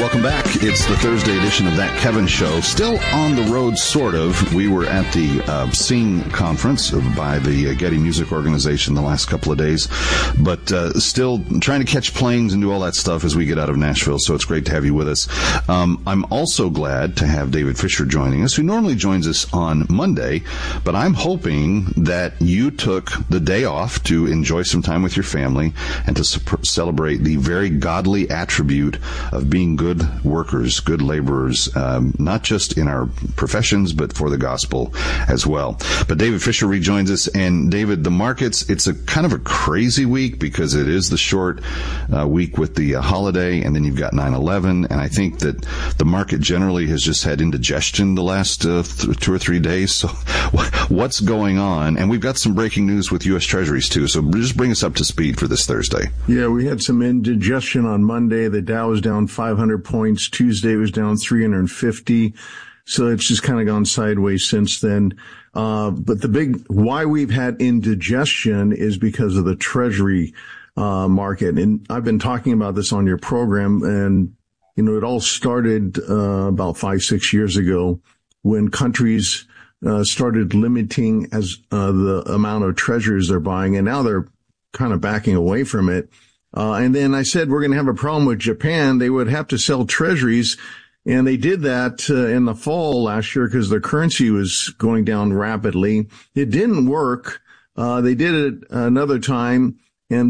Welcome back. It's the Thursday edition of That Kevin Show. Still on the road, sort of. We were at the Sing conference by the Getty Music Organization the last couple of days, but still trying to catch planes and do all that stuff as we get out of Nashville, so it's great to have you with us. I'm also glad to have David Fisher joining us, who normally joins us on Monday, but I'm hoping that you took the day off to enjoy some time with your family and to celebrate the very godly attribute of being good workers, good laborers, not just in our professions, but for the gospel as well. But David Fisher rejoins us. And David, the markets, it's a kind of a crazy week because it is the short week with the holiday, and then you've got 9/11. And I think that the market generally has just had indigestion the last 2 or 3 days. So what's going on? And we've got some breaking news with U.S. Treasuries too. So just bring us up to speed for this Thursday. Yeah, we had some indigestion on Monday. The Dow was down 500 points. Tuesday was down 350. So it's just kind of gone sideways since then. But the big, why we've had indigestion is because of the Treasury, market. And I've been talking about this on your program. And, you know, it all started, about 5-6 years ago when countries, started limiting the amount of treasuries they're buying. And now they're kind of backing away from it. And then I said, we're going to have a problem with Japan. They would have to sell treasuries. And they did that in the fall last year because their currency was going down rapidly. It didn't work. They did it another time. And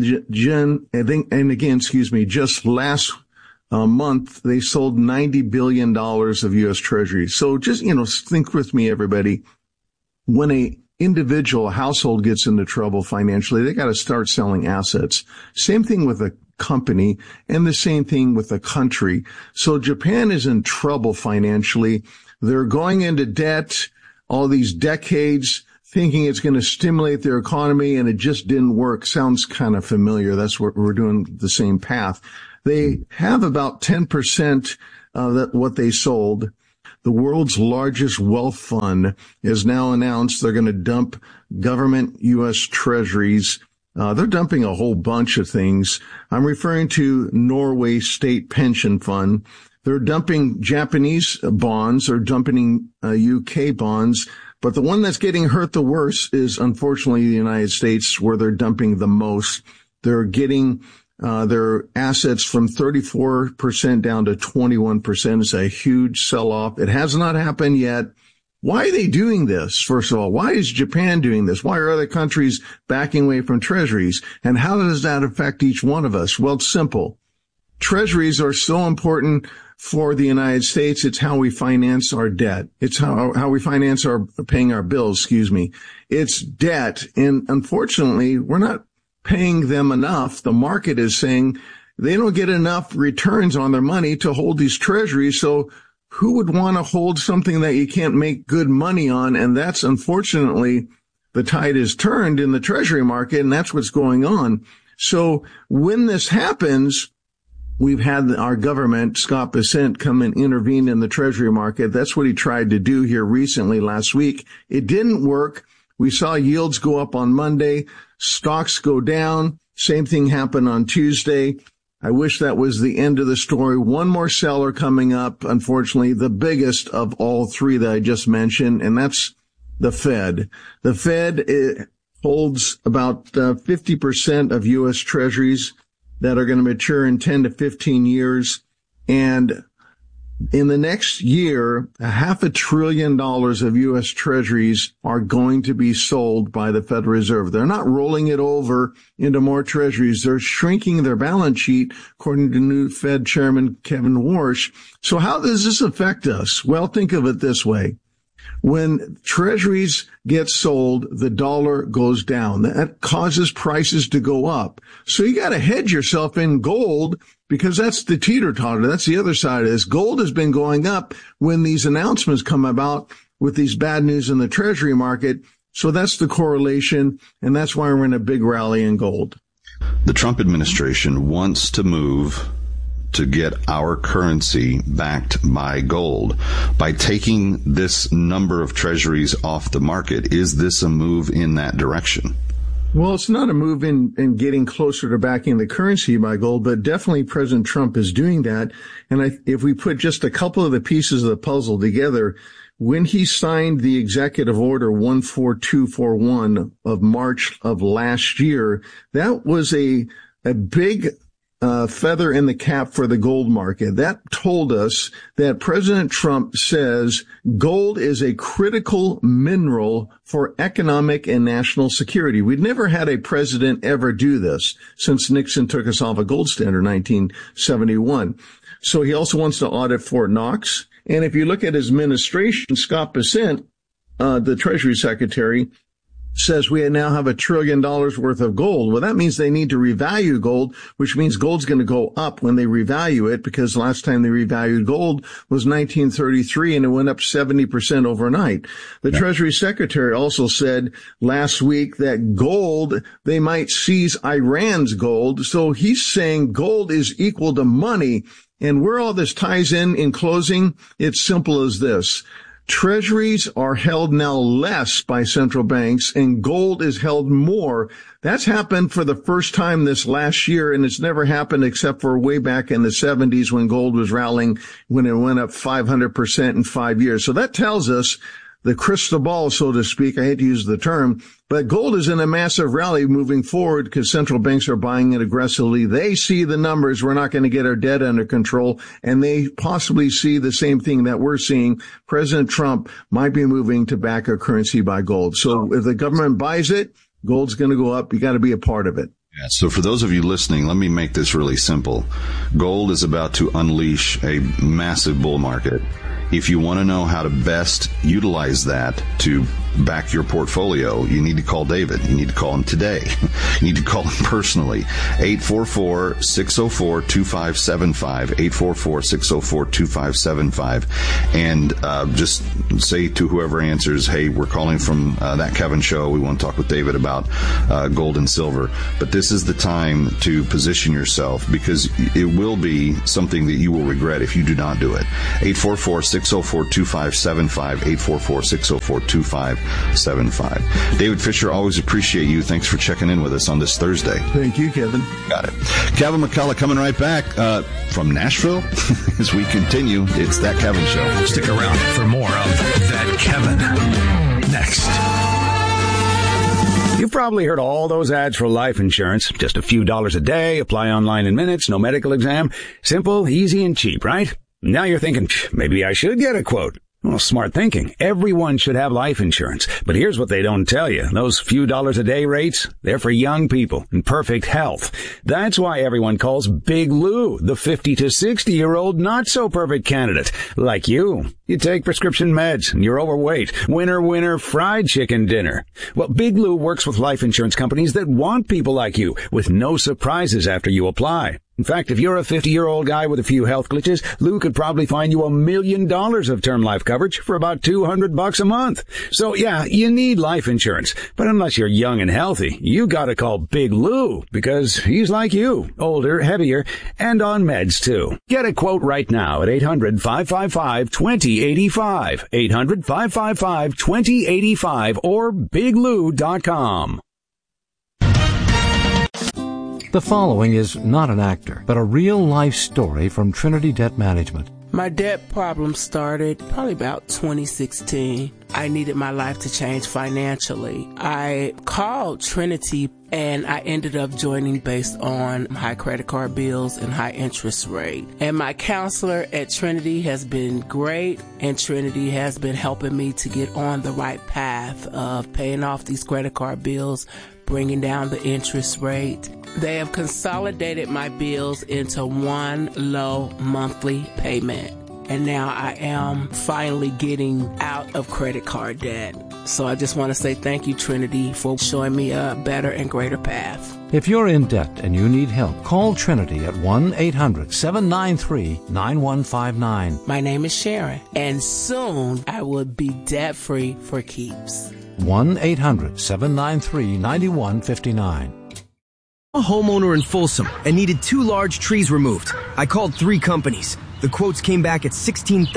just last month, they sold $90 billion of U.S. treasuries. So just, you know, think with me, everybody. When a individual household gets into trouble financially, they got to start selling assets. Same thing with a company and the same thing with a country. So Japan is in trouble financially. They're going into debt all these decades thinking it's going to stimulate their economy, and it just didn't work. Sounds kind of familiar. That's what we're doing, the same path. They have about 10% of what they sold. The world's largest wealth fund has now announced they're going to dump government U.S. treasuries. They're dumping a whole bunch of things. I'm referring to Norway State Pension Fund. They're dumping Japanese bonds. They're dumping UK bonds. But the one that's getting hurt the worst is, unfortunately, the United States, where they're dumping the most. They're getting their assets from 34% down to 21%. It's a huge sell-off. It has not happened yet. Why are they doing this? First of all, why is Japan doing this? Why are other countries backing away from treasuries? And how does that affect each one of us? Well, it's simple. Treasuries are so important for the United States. It's how we finance our debt. It's how we finance paying our bills, It's debt. And unfortunately, we're not paying them enough. The market is saying they don't get enough returns on their money to hold these treasuries. So who would want to hold something that you can't make good money on? And that's, unfortunately, the tide is turned in the treasury market, and that's what's going on. So when this happens, we've had our government, Scott Bessent, come and intervene in the treasury market. That's what he tried to do here recently last week. It didn't work. We saw yields go up on Monday, stocks go down. Same thing happened on Tuesday. I wish that was the end of the story. One more seller coming up, unfortunately, the biggest of all three that I just mentioned, and that's the Fed. The Fed holds about 50% of U.S. treasuries that are going to mature in 10 to 15 years. And in the next year, $500 billion of U.S. treasuries are going to be sold by the Federal Reserve. They're not rolling it over into more treasuries. They're shrinking their balance sheet, according to new Fed Chairman Kevin Warsh. So how does this affect us? Well, think of it this way. When treasuries get sold, the dollar goes down. That causes prices to go up. So you got to hedge yourself in gold, because that's the teeter-totter. That's the other side of this. Gold has been going up when these announcements come about with these bad news in the treasury market. So that's the correlation, and that's why we're in a big rally in gold. The Trump administration wants to move to get our currency backed by gold. By taking this number of treasuries off the market, is this a move in that direction? Well, it's not a move in getting closer to backing the currency by gold, but definitely President Trump is doing that. And if we put just a couple of the pieces of the puzzle together, when he signed the executive order 14241 of March of last year, that was a big feather in the cap for the gold market. That told us that President Trump says gold is a critical mineral for economic and national security. We'd never had a president ever do this since Nixon took us off a gold standard in 1971. So he also wants to audit Fort Knox. And if you look at his administration, Scott Bessent, the Treasury Secretary, says we now have $1 trillion worth of gold. Well, that means they need to revalue gold, which means gold's going to go up when they revalue it, because last time they revalued gold was 1933 and it went up 70% overnight. The Treasury Secretary also said last week that gold, they might seize Iran's gold. So he's saying gold is equal to money. And where all this ties in closing, it's simple as this. Treasuries are held now less by central banks and gold is held more. That's happened for the first time this last year, and it's never happened except for way back in the 70s when gold was rallying, when it went up 500% in 5 years. So that tells us the crystal ball, so to speak. I hate to use the term, but gold is in a massive rally moving forward because central banks are buying it aggressively. They see the numbers. We're not going to get our debt under control, and they possibly see the same thing that we're seeing. President Trump might be moving to back a currency by gold. So if the government buys it, gold's going to go up. You got to be a part of it. Yeah, so for those of you listening, let me make this really simple. Gold is about to unleash a massive bull market. If you want to know how to best utilize that to back your portfolio, you need to call David. You need to call him today. You need to call him personally. 844-604-2575, 844-604-2575. And just say to whoever answers, hey, we're calling from That Kevin Show. We want to talk with David about gold and silver. But this is the time to position yourself, because it will be something that you will regret if you do not do it. 844-604-2575, 844-604-2575. David Fisher, always appreciate you. Thanks for checking in with us on this Thursday. Thank you, Kevin. Got it. Kevin McCullough coming right back from Nashville as we continue. It's That Kevin Show. Stick around for more of That Kevin next. You've probably heard all those ads for life insurance. Just a few dollars a day, apply online in minutes, no medical exam. Simple, easy, and cheap, right? Now you're thinking, maybe I should get a quote. Well, smart thinking. Everyone should have life insurance. But here's what they don't tell you. Those few dollars a day rates, they're for young people in perfect health. That's why everyone calls Big Lou the 50 to 60-year-old not-so-perfect candidate. Like you. You take prescription meds and you're overweight. Winner, fried chicken dinner. Well, Big Lou works with life insurance companies that want people like you with no surprises after you apply. In fact, if you're a 50-year-old guy with a few health glitches, Lou could probably find you $1 million of term life coverage for about $200 a month. So yeah, you need life insurance. But unless you're young and healthy, you gotta call Big Lou, because he's like you, older, heavier, and on meds too. Get a quote right now at 800-555-2085, 800-555-2085, or biglou.com. The following is not an actor, but a real-life story from Trinity Debt Management. My debt problem started probably about 2016. I needed my life to change financially. I called Trinity and I ended up joining based on high credit card bills and high interest rate. And my counselor at Trinity has been great, and Trinity has been helping me to get on the right path of paying off these credit card bills, bringing down the interest rate. They have consolidated my bills into one low monthly payment. And now I am finally getting out of credit card debt. So I just want to say thank you, Trinity, for showing me a better and greater path. If you're in debt and you need help, call Trinity at 1-800-793-9159. My name is Sharon, and soon I will be debt-free for keeps. 1-800-793-9159. A homeowner in Folsom and needed 2 large trees removed. I called 3 companies. The quotes came back at $16,000,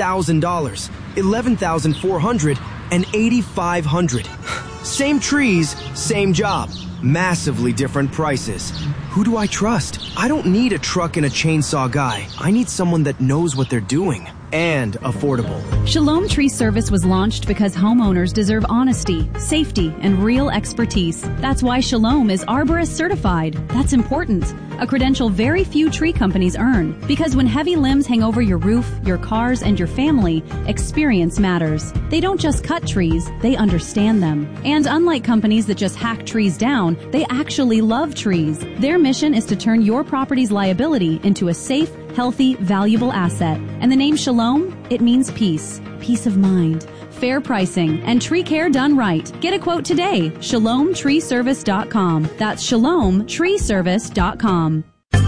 $11,400, and $8,500. Same trees, same job. Massively different prices. Who do I trust? I don't need a truck and a chainsaw guy. I need someone that knows what they're doing. And affordable. Shalom Tree Service was launched because homeowners deserve honesty, safety, and real expertise. That's why Shalom is Arborist certified. That's important. A credential very few tree companies earn. Because when heavy limbs hang over your roof, your cars, and your family, experience matters. They don't just cut trees, they understand them. And unlike companies that just hack trees down, they actually love trees. Their mission is to turn your property's liability into a safe, healthy, valuable asset. And the name Shalom, it means peace, peace of mind, fair pricing, and tree care done right. Get a quote today. ShalomTreeService.com. That's ShalomTreeService.com.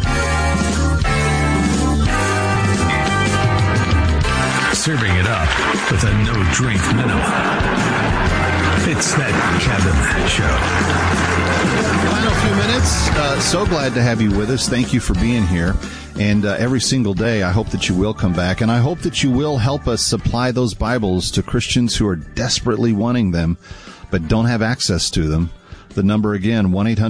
Serving it up with a no-drink minimum. It's that Kevin Show. Final few minutes. So glad to have you with us. Thank you for being here. And every single day, I hope that you will come back. And I hope that you will help us supply those Bibles to Christians who are desperately wanting them, but don't have access to them. The number again,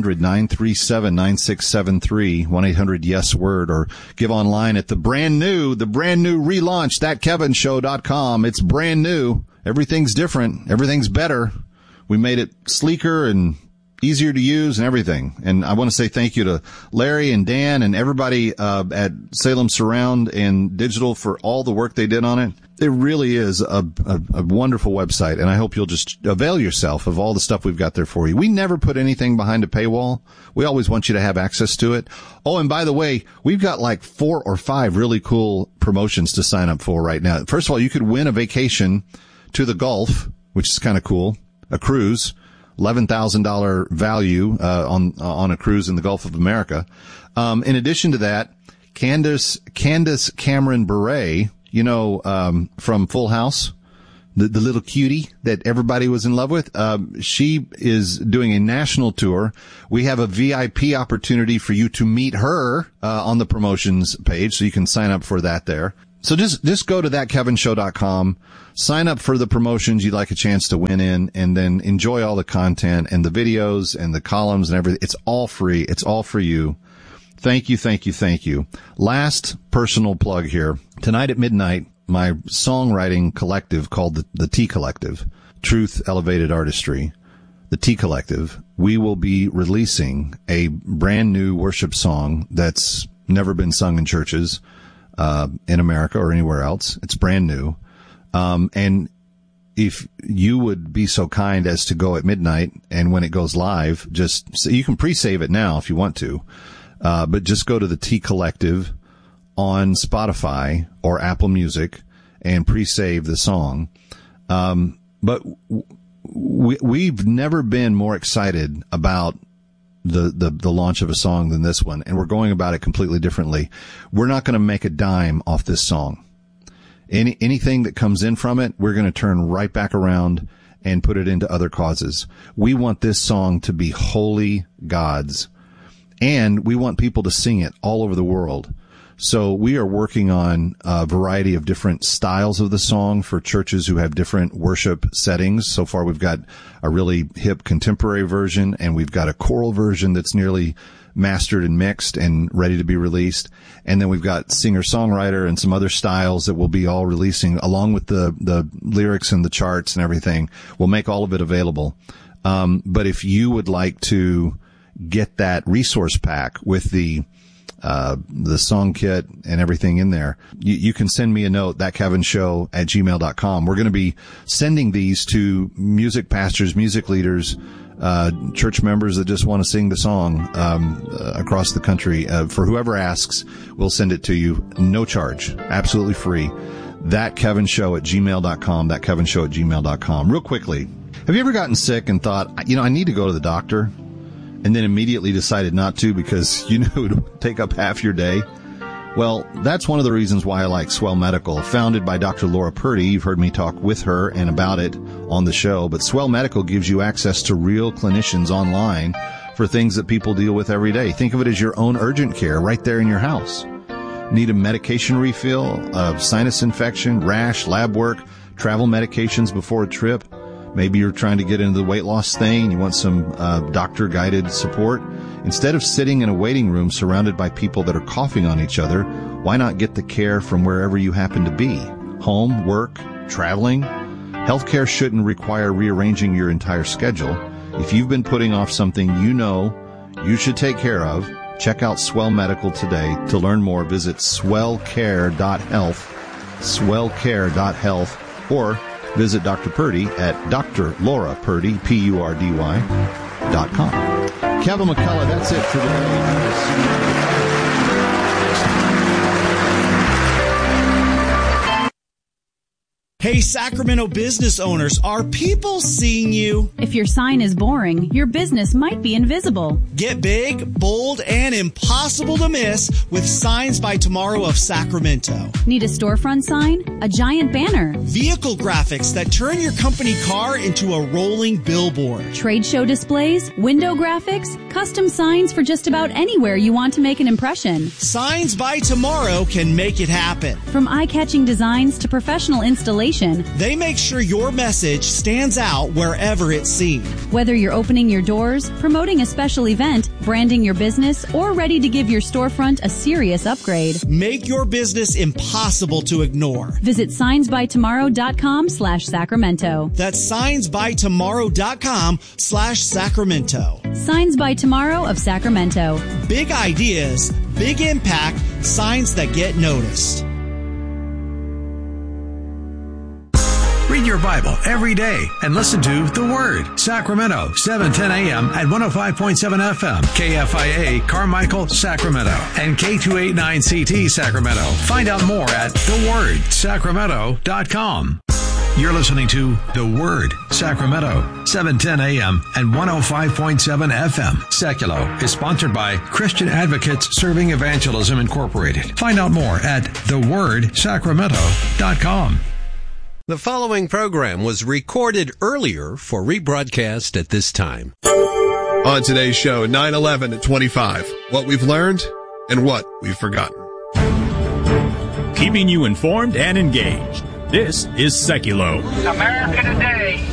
1-800-937-9673, 1-800-YES-WORD, or give online at the brand new relaunch, thatkevinshow.com. It's brand new. Everything's different. Everything's better. We made it sleeker and easier to use and everything. And I want to say thank you to Larry and Dan and everybody at Salem Surround and Digital for all the work they did on it. It really is a wonderful website, and I hope you'll just avail yourself of all the stuff we've got there for you. We never put anything behind a paywall. We always want you to have access to it. Oh, and by the way, we've got like 4 or 5 really cool promotions to sign up for right now. First of all, you could win a vacation to the Gulf, which is kind of cool, a cruise. $11,000 value on a cruise in the Gulf of America. In addition to that, Candace Cameron Bure, from Full House, the little cutie that everybody was in love with, she is doing a national tour. We have a VIP opportunity for you to meet her on the promotions page, so you can sign up for that there. So just go to thatkevinshow.com, sign up for the promotions you'd like a chance to win in, and then enjoy all the content and the videos and the columns and everything. It's all free. It's all for you. Thank you, thank you, thank you. Last personal plug here. Tonight at midnight, my songwriting collective called the T Collective, Truth Elevated Artistry, the T Collective, we will be releasing a brand new worship song that's never been sung in churches in America or anywhere else. It's brand new. And if you would be so kind as to go at midnight, and when it goes live, so you can pre-save it now if you want to, but just go to the T Collective on Spotify or Apple Music and pre-save the song. But we've never been more excited about the launch of a song than this one, and we're going about it completely differently. We're not going to make a dime off this song. Anything that comes in from it, we're going to turn right back around and put it into other causes. We want this song to be wholly God's, and we want people to sing it all over the world. So we are working on a variety of different styles of the song for churches who have different worship settings. So far, we've got a really hip contemporary version, and we've got a choral version that's nearly mastered and mixed and ready to be released. And then we've got singer-songwriter and some other styles that we'll be all releasing along with the lyrics and the charts and everything. We'll make all of it available. But if you would like to get that resource pack with the song kit and everything in there, you can send me a note, thatkevinshow@gmail.com. We're going to be sending these to music pastors, music leaders, church members that just want to sing the song, across the country. For whoever asks, we'll send it to you. No charge. Absolutely free. Thatkevinshow@gmail.com, thatkevinshow@gmail.com. Real quickly, have you ever gotten sick and thought, I need to go to the doctor? And then immediately decided not to because you knew it would take up half your day? Well, that's one of the reasons why I like Swell Medical. Founded by Dr. Laura Purdy, you've heard me talk with her and about it on the show, but Swell Medical gives you access to real clinicians online for things that people deal with every day. Think of it as your own urgent care right there in your house. Need a medication refill, a sinus infection, rash, lab work, travel medications before a trip? Maybe you're trying to get into the weight loss thing and you want some doctor-guided support. Instead of sitting in a waiting room surrounded by people that are coughing on each other, why not get the care from wherever you happen to be? Home, work, traveling? Healthcare shouldn't require rearranging your entire schedule. If you've been putting off something you know you should take care of, check out Swell Medical today. To learn more, visit swellcare.health, swellcare.health, or visit Dr. Purdy at drlaurapurdy, PURDY.com. Kevin McCullough, that's it for today. Hey, Sacramento business owners, are people seeing you? If your sign is boring, your business might be invisible. Get big, bold, and impossible to miss with Signs by Tomorrow of Sacramento. Need a storefront sign? A giant banner? Vehicle graphics that turn your company car into a rolling billboard. Trade show displays? Window graphics? Custom signs for just about anywhere you want to make an impression. Signs by Tomorrow can make it happen. From eye-catching designs to professional installation, they make sure your message stands out wherever it's seen. Whether you're opening your doors, promoting a special event, branding your business, or ready to give your storefront a serious upgrade, make your business impossible to ignore. Visit signsbytomorrow.com/Sacramento. That's signsbytomorrow.com/Sacramento. Signs by Tomorrow of Sacramento. Big ideas, big impact, signs that get noticed. Read your Bible every day and listen to The Word. Sacramento, 7:10 a.m. at 105.7 FM. KFIA, Carmichael, Sacramento. And K289CT, Sacramento. Find out more at thewordsacramento.com. You're listening to The Word, Sacramento, 7:10 a.m. and 105.7 FM. Seculo is sponsored by Christian Advocates Serving Evangelism Incorporated. Find out more at thewordsacramento.com. The following program was recorded earlier for rebroadcast at this time. On today's show, 9/11 at 25, what we've learned and what we've forgotten. Keeping you informed and engaged. This is Seculo. America Today.